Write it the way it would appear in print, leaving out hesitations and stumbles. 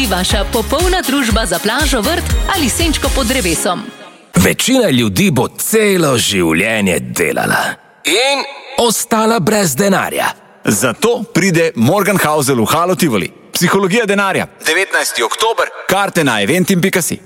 Vaša popolna družba za plažo, vrt ali senčko pod drevesom. Večina ljudi bo celo življenje delala in ostala brez denarja. Zato pride Morgan Housel v Halo Tivoli. Psihologija denarja. 19. oktober. Karte na eventim.si.